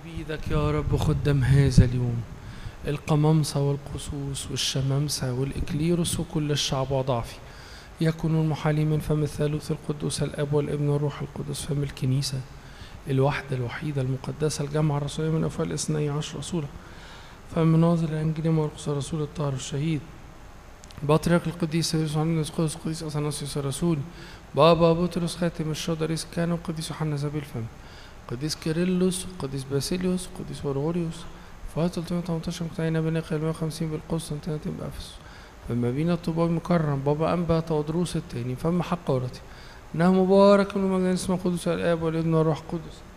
بإيدك يا رب خدام هذا اليوم، القمامسة والقصوص والشمامسة والإكليروس وكل الشعب وضعفي يكونون محالين من فم الثالوث القدوس الأب والابن والروح القدس، فم الكنيسة الواحدة الوحيدة المقدسة الجامعة الرسولية من أفواه الاثني عشر رسولا، فم ناظر الأنجيل والقدس الرسول الطاهر الشهيد بطريرك القديس يوسف عنس القدس القديس أثناسيوس الرسول، بابا بطرس خاتم الشهداء رئيس الكهنة، والقديس يوحنا ذبي الفم، قديس كيرلس، قديس باسيليوس، قديس غرغوريوس، فهو 318 مقتنعين بنقل 150 بالقسطنطينة بأفسس، فما بين الطوباوي مكرم بابا أنبا تودروس الثاني، فما حق ورثي إنه مبارك من مجد اسمه قدوس الآب والابن والروح القدس.